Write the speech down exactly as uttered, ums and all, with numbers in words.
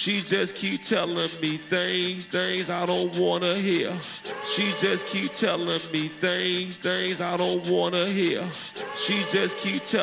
She just keep telling me things, things I don't wanna hear. She just keep telling me things, things I don't wanna hear. She just keep telling